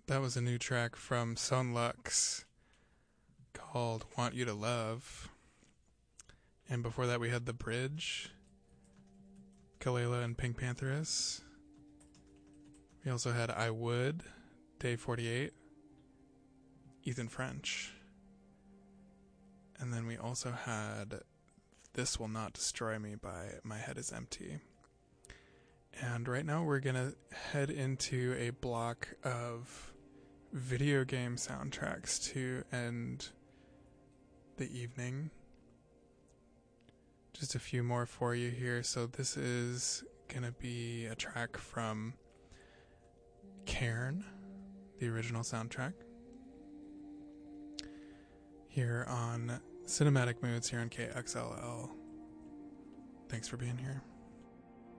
That was a new track from Sonlux called Want You to Love. And before that, we had The Bridge, Kalela and Pink Pantheress. We also had I Would, Day 48, Ethan French. And then we also had This Will Not Destroy Me by My Head Is Empty. And right now we're going to head into a block of video game soundtracks to end the evening. Just a few more for you here. So this is going to be a track from Cairn, the original soundtrack, here on Cinematic Moods here on KXLL. Thanks for being here.